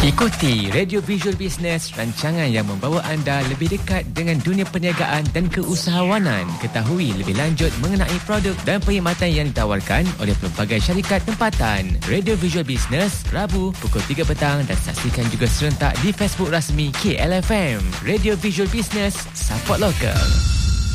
Ikuti Radio Visual Business, rancangan yang membawa anda lebih dekat dengan dunia perniagaan dan keusahawanan. Ketahui lebih lanjut mengenai produk dan perkhidmatan yang ditawarkan oleh pelbagai syarikat tempatan. Radio Visual Business, Rabu pukul 3 petang dan saksikan juga serentak di Facebook rasmi KLFM. Radio Visual Business, support lokal.